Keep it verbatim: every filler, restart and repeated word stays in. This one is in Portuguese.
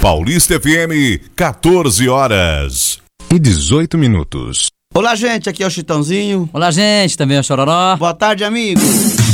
Paulista F M, quatorze horas e dezoito minutos. Olá, gente, aqui é o Chitãozinho. Olá, gente, também é o Chororó. Boa tarde, amigo.